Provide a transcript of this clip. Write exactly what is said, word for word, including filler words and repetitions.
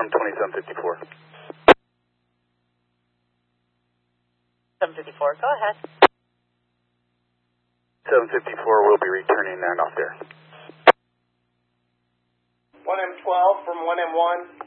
from twenty-seven fifty-four. seven fifty-four, go ahead. seven fifty-four will be returning and off there. one M twelve from one M one.